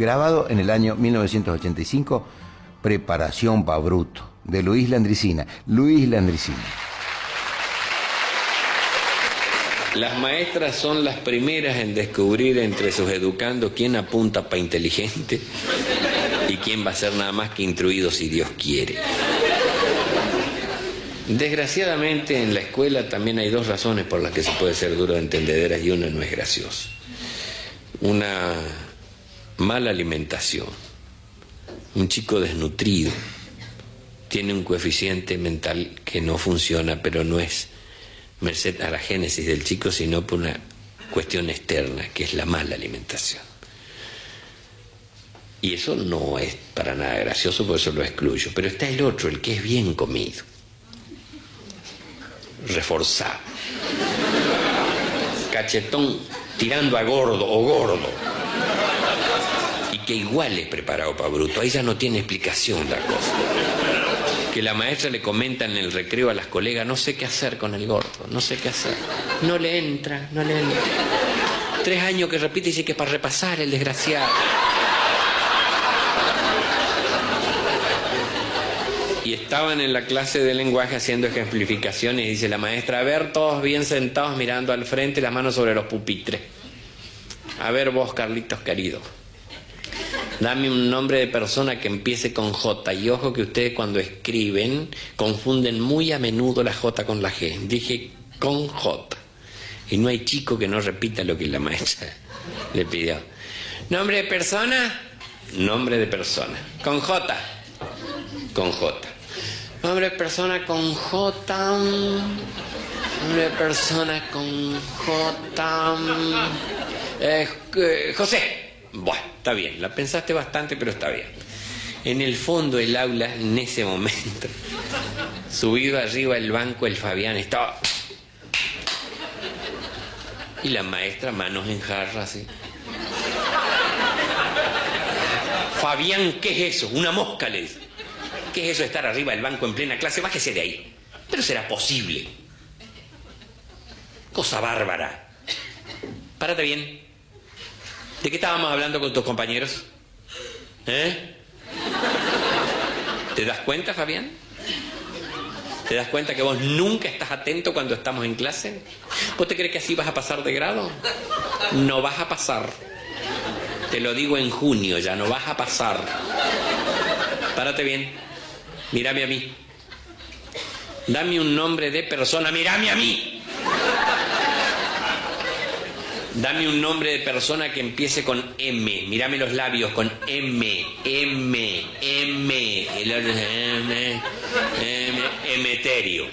grabado en el año 1985, Preparación pa' Bruto, de Luis Landricina. Luis Landricina. Las maestras son las primeras en descubrir entre sus educandos quién apunta para inteligente y quién va a ser nada más que instruido si Dios quiere. Desgraciadamente en la escuela también hay dos razones por las que se puede ser duro de entendederas y una no es graciosa. Una mala alimentación. Un chico desnutrido tiene un coeficiente mental que no funciona, pero no es merced a la génesis del chico, sino por una cuestión externa, que es la mala alimentación. Y eso no es para nada gracioso, por eso lo excluyo. Pero está el otro, el que es bien comido, reforzado, cachetón tirando a gordo o gordo, y que igual es preparado para bruto. Ahí ya no tiene explicación la cosa. Que la maestra le comenta en el recreo a las colegas: no sé qué hacer con el gordo, no sé qué hacer. No le entra, no le entra. 3 años que repite y dice que para repasar el desgraciado. Y estaban en la clase de lenguaje haciendo ejemplificaciones y dice la maestra: a ver, todos bien sentados mirando al frente, las manos sobre los pupitres. A ver vos, Carlitos querido, dame un nombre de persona que empiece con J. Y ojo que ustedes cuando escriben confunden muy a menudo la J con la G. Dije con J. Y no hay chico que no repita lo que la maestra le pidió. ¿Nombre de persona? Nombre de persona. ¿Con J? Con J. ¿Nombre de persona con J? Nombre de persona con J. José. Bueno, está bien, la pensaste bastante, pero está bien. En el fondo del aula, en ese momento, subido arriba del banco, el Fabián estaba... Y la maestra, manos en jarra, así. Fabián, ¿qué es eso? Una mosca, le dice. ¿Qué es eso de estar arriba del banco en plena clase? Bájese de ahí. Pero será posible. Cosa bárbara. Párate bien. ¿De qué estábamos hablando con tus compañeros? ¿Eh? ¿Te das cuenta, Fabián? ¿Te das cuenta que vos nunca estás atento cuando estamos en clase? ¿Vos te crees que así vas a pasar de grado? No vas a pasar. Te lo digo en junio, ya no vas a pasar. Párate bien. Mírame a mí. Dame un nombre de persona. Mírame a mí. Dame un nombre de persona que empiece con M. Mírame los labios con M. M. Emeterio.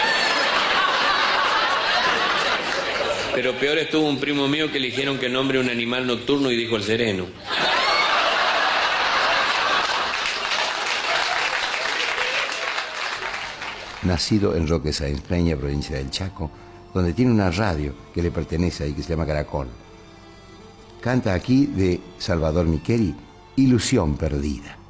Pero peor estuvo un primo mío que le dijeron que nombre un animal nocturno y dijo el sereno. Nacido en Roque Sáenz Peña, provincia del Chaco, donde tiene una radio que le pertenece ahí, que se llama Caracol. Canta aquí de Salvador Micheli, Ilusión Perdida.